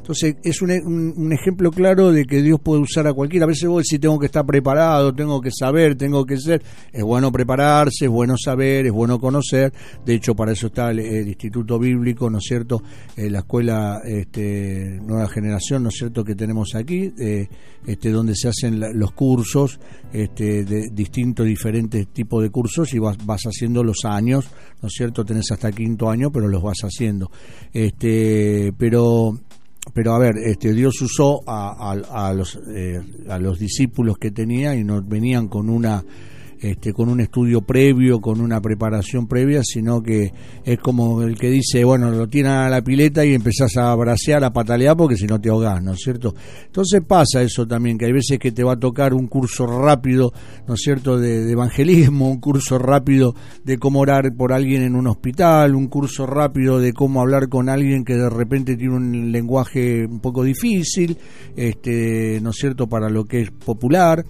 Entonces es un ejemplo claro de que Dios puede usar a cualquiera. A veces vos decís, tengo que estar preparado, tengo que saber, tengo que ser. Es bueno prepararse, es bueno saber, es bueno conocer. De hecho, para eso está el Instituto Bíblico, ¿no es cierto? La escuela Nueva Generación, ¿no es cierto?, que tenemos aquí, donde se hacen los cursos, de distintos, diferentes tipos de cursos, y vas haciendo los años, ¿no es cierto? Tenés hasta quinto año, pero los vas haciendo. Pero a ver, Dios usó a los discípulos que tenía, y no venían con con un estudio previo, con una preparación previa, sino que es como el que dice, bueno, lo tiran a la pileta y empezás a bracear, a patalear, porque si no te ahogás, ¿no es cierto? Entonces pasa eso también, que hay veces que te va a tocar un curso rápido, ¿no es cierto?, de evangelismo, un curso rápido de cómo orar por alguien en un hospital, un curso rápido de cómo hablar con alguien que de repente tiene un lenguaje un poco difícil, ¿no es cierto?, para lo que es popular.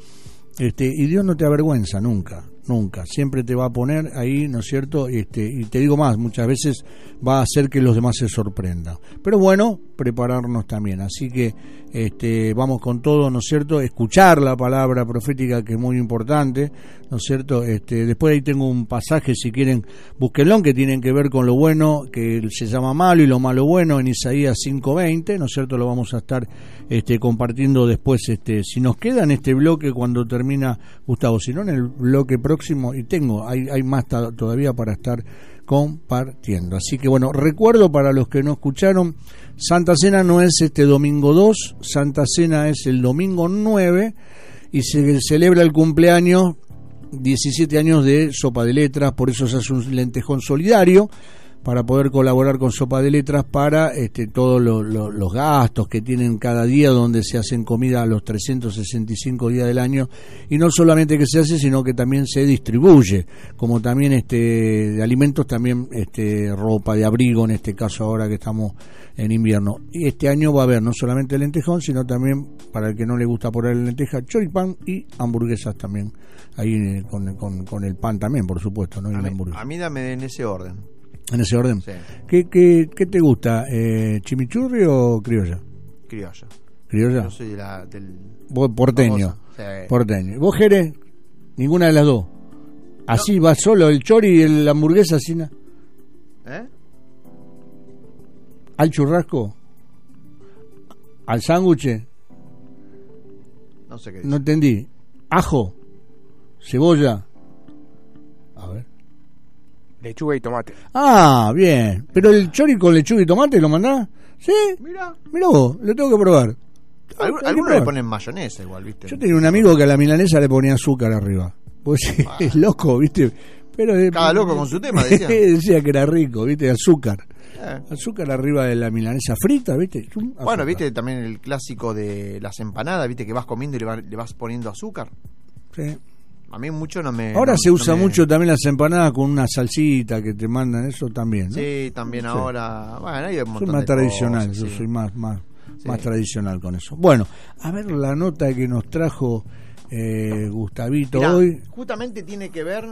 Y Dios no te avergüenza nunca, siempre te va a poner ahí, ¿no es cierto? Y te digo más, muchas veces va a hacer que los demás se sorprendan, pero bueno, prepararnos también, así que vamos con todo, ¿no es cierto? Escuchar la palabra profética, que es muy importante, ¿no es cierto? Después ahí tengo un pasaje, si quieren búsquenlo, que tienen que ver con lo bueno que se llama malo y lo malo bueno, en Isaías 5:20, ¿no es cierto? Lo vamos a estar compartiendo después, si nos queda en este bloque cuando termina Gustavo, si no en el bloque próximo, y hay más todavía para estar compartiendo. Así que bueno, recuerdo para los que no escucharon, Santa Cena no es este domingo 2, Santa Cena es el domingo 9, y se celebra el cumpleaños 17 años de Sopa de Letras, por eso se hace un lentejón solidario, para poder colaborar con Sopa de Letras para todos los gastos que tienen cada día, donde se hacen comida a los 365 días del año, y no solamente que se hace, sino que también se distribuye, como también de alimentos, también ropa de abrigo, en este caso ahora que estamos en invierno. Y este año va a haber no solamente el lentejón, sino también, para el que no le gusta poner lenteja, choripán y hamburguesas también, ahí con el pan también, por supuesto, ¿no? A mí dame en ese orden. ¿En ese orden? Sí. ¿Qué te gusta? ¿Chimichurri o criolla? Criolla. ¿Criolla? Yo soy del... Vos porteño. Sí. Porteño. ¿Vos, Jere? Ninguna de las dos. ¿Así va solo el chori y la hamburguesa así? ¿Al churrasco? ¿Al sándwich? No sé qué dice. No entendí. ¿Ajo? ¿Cebolla? A ver. Lechuga y tomate. Ah, bien. ¿Pero el chori con lechuga y tomate lo mandás? ¿Sí? Mirá vos, lo tengo que probar. Algunos le ponen mayonesa igual, ¿viste? Yo tenía un amigo que a la milanesa le ponía azúcar arriba. Pues es loco, ¿viste? Pero cada loco con su tema, decía. Decía que era rico, ¿viste? Azúcar. Azúcar arriba de la milanesa frita, ¿viste? Bueno, ¿viste? También el clásico de las empanadas, ¿viste? Que vas comiendo y le vas poniendo azúcar. Sí. A mí mucho no me... Ahora se usa mucho también las empanadas con una salsita que te mandan, eso también, ¿no? Sí, tamén ahora... Bueno, hay un montón soy más de tradicional, cosas, yo sí. soy más tradicional con eso. Bueno, a ver la nota que nos trajo Gustavito. Mirá, hoy. Justamente tiene que ver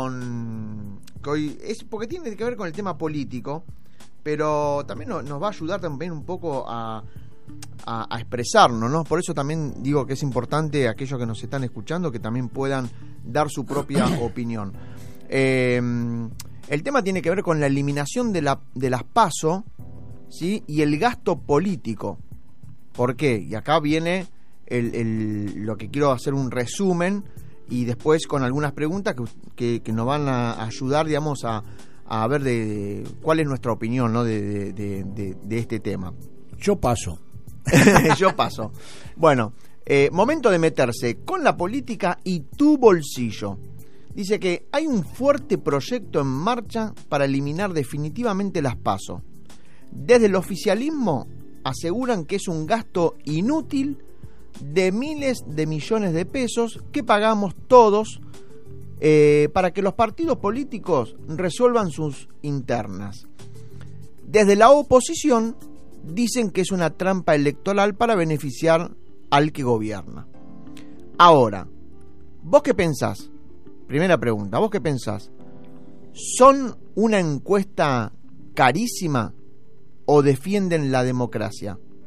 porque tiene que ver con el tema político, pero también nos va a ayudar también un poco a expresarnos, ¿no? Por eso también digo que es importante aquellos que nos están escuchando que también puedan dar su propia opinión. El tema tiene que ver con la eliminación de las PASO, ¿sí? Y el gasto político. ¿Por qué? Y acá viene lo que quiero hacer un resumen, y después con algunas preguntas que nos van a ayudar, digamos, a ver de cuál es nuestra opinión, ¿no? de este tema. Yo paso. Yo paso. Bueno, momento de meterse con la política y tu bolsillo. Dice que hay un fuerte proyecto en marcha para eliminar definitivamente las PASO. Desde el oficialismo aseguran que es un gasto inútil de miles de millones de pesos que pagamos todos para que los partidos políticos resuelvan sus internas. Desde la oposición dicen que es una trampa electoral para beneficiar al que gobierna. Ahora, ¿vos qué pensás? Primera pregunta, ¿vos qué pensás? ¿Son una encuesta carísima o defienden la democracia?